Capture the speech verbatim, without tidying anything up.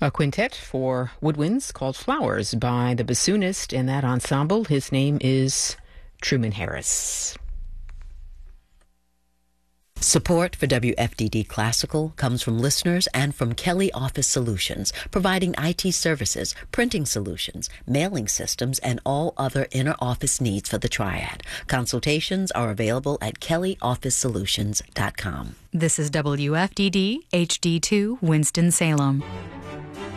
A quintet for woodwinds called Flowers by the bassoonist in that ensemble. His name is Truman Harris. Support for W F D D Classical comes from listeners and from Kelly Office Solutions, providing I T services, printing solutions, mailing systems, and all other inner office needs for the Triad. Consultations are available at kelly office solutions dot com. This is W F D D H D two Winston-Salem.